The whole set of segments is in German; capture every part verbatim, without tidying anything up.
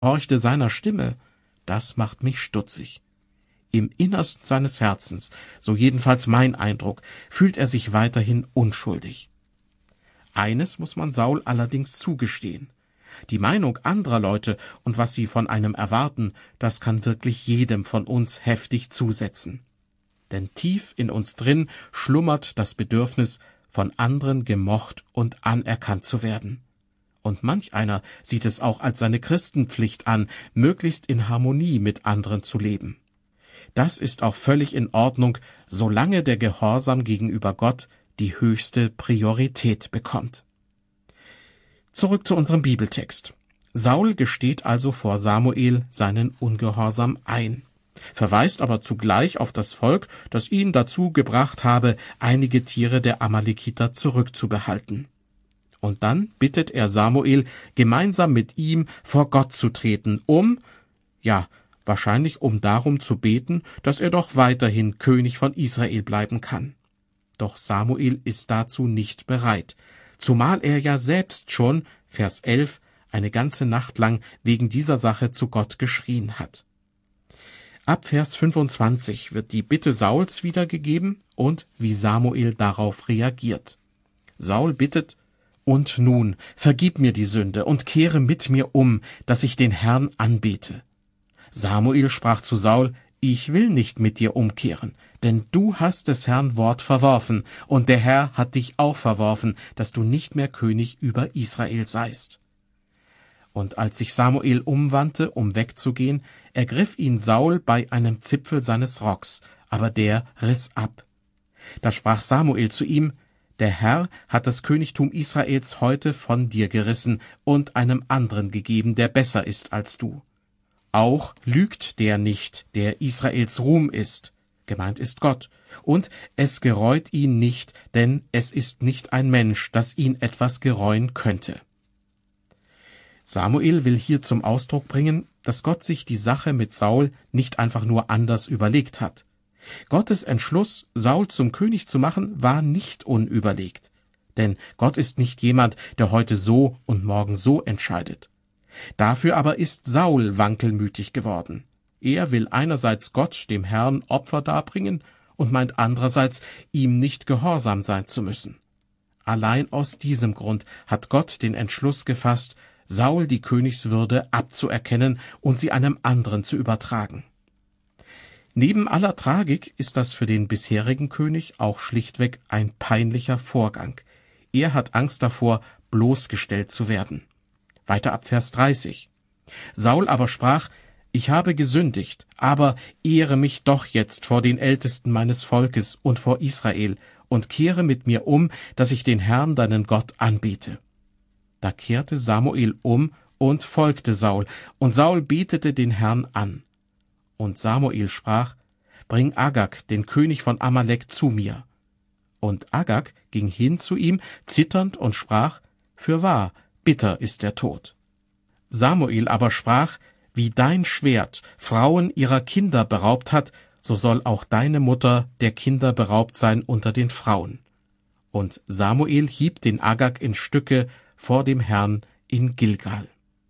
horchte seiner Stimme, das macht mich stutzig. Im Innersten seines Herzens, so jedenfalls mein Eindruck, fühlt er sich weiterhin unschuldig. Eines muss man Saul allerdings zugestehen. Die Meinung anderer Leute und was sie von einem erwarten, das kann wirklich jedem von uns heftig zusetzen. Denn tief in uns drin schlummert das Bedürfnis, von anderen gemocht und anerkannt zu werden. Und manch einer sieht es auch als seine Christenpflicht an, möglichst in Harmonie mit anderen zu leben. Das ist auch völlig in Ordnung, solange der Gehorsam gegenüber Gott die höchste Priorität bekommt. Zurück zu unserem Bibeltext. Saul gesteht also vor Samuel seinen Ungehorsam ein, verweist aber zugleich auf das Volk, das ihn dazu gebracht habe, einige Tiere der Amalekiter zurückzubehalten. Und dann bittet er Samuel, gemeinsam mit ihm vor Gott zu treten, um, ja, wahrscheinlich um darum zu beten, dass er doch weiterhin König von Israel bleiben kann. Doch Samuel ist dazu nicht bereit, zumal er ja selbst schon, Vers elf, eine ganze Nacht lang wegen dieser Sache zu Gott geschrien hat. Ab Vers fünfundzwanzig wird die Bitte Sauls wiedergegeben und wie Samuel darauf reagiert. Saul bittet: Und nun, vergib mir die Sünde und kehre mit mir um, dass ich den Herrn anbete. Samuel sprach zu Saul: Ich will nicht mit dir umkehren, denn du hast des Herrn Wort verworfen, und der Herr hat dich auch verworfen, dass du nicht mehr König über Israel seist. Und als sich Samuel umwandte, um wegzugehen, ergriff ihn Saul bei einem Zipfel seines Rocks, aber der riss ab. Da sprach Samuel zu ihm: Der Herr hat das Königtum Israels heute von dir gerissen und einem anderen gegeben, der besser ist als du. Auch lügt der nicht, der Israels Ruhm ist, gemeint ist Gott, und es gereut ihn nicht, denn es ist nicht ein Mensch, das ihn etwas gereuen könnte. Samuel will hier zum Ausdruck bringen, dass Gott sich die Sache mit Saul nicht einfach nur anders überlegt hat. Gottes Entschluss, Saul zum König zu machen, war nicht unüberlegt. Denn Gott ist nicht jemand, der heute so und morgen so entscheidet. Dafür aber ist Saul wankelmütig geworden. Er will einerseits Gott, dem Herrn, Opfer darbringen und meint andererseits, ihm nicht gehorsam sein zu müssen. Allein aus diesem Grund hat Gott den Entschluss gefasst, Saul die Königswürde abzuerkennen und sie einem anderen zu übertragen. Neben aller Tragik ist das für den bisherigen König auch schlichtweg ein peinlicher Vorgang. Er hat Angst davor, bloßgestellt zu werden. Weiter ab Vers dreißig. Saul aber sprach: Ich habe gesündigt, aber ehre mich doch jetzt vor den Ältesten meines Volkes und vor Israel und kehre mit mir um, dass ich den Herrn, deinen Gott, anbete. Da kehrte Samuel um und folgte Saul, und Saul betete den Herrn an. Und Samuel sprach: Bring Agag, den König von Amalek, zu mir. Und Agag ging hin zu ihm, zitternd, und sprach: Fürwahr, bitter ist der Tod. Samuel aber sprach: Wie dein Schwert Frauen ihrer Kinder beraubt hat, so soll auch deine Mutter der Kinder beraubt sein unter den Frauen. Und Samuel hieb den Agag in Stücke vor dem Herrn in Gilgal.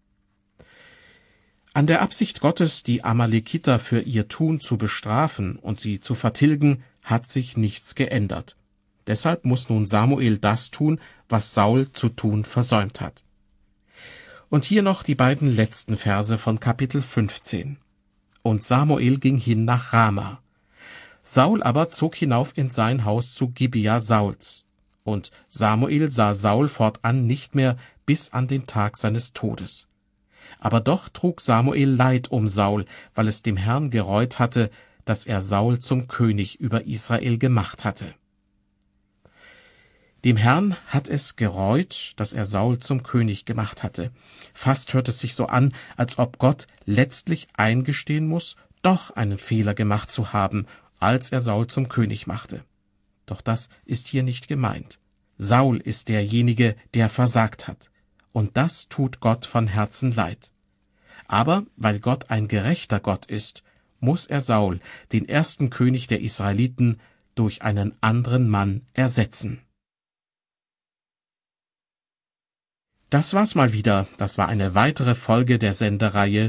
An der Absicht Gottes, die Amalekiter für ihr Tun zu bestrafen und sie zu vertilgen, hat sich nichts geändert. Deshalb muss nun Samuel das tun, was Saul zu tun versäumt hat. Und hier noch die beiden letzten Verse von Kapitel fünfzehn. Und Samuel ging hin nach Rama. Saul aber zog hinauf in sein Haus zu Gibea Sauls. Und Samuel sah Saul fortan nicht mehr bis an den Tag seines Todes. Aber doch trug Samuel Leid um Saul, weil es dem Herrn gereut hatte, dass er Saul zum König über Israel gemacht hatte. Dem Herrn hat es gereut, dass er Saul zum König gemacht hatte. Fast hört es sich so an, als ob Gott letztlich eingestehen muss, doch einen Fehler gemacht zu haben, als er Saul zum König machte. Doch das ist hier nicht gemeint. Saul ist derjenige, der versagt hat. Und das tut Gott von Herzen leid. Aber weil Gott ein gerechter Gott ist, muss er Saul, den ersten König der Israeliten, durch einen anderen Mann ersetzen. Das war's mal wieder. Das war eine weitere Folge der Sendereihe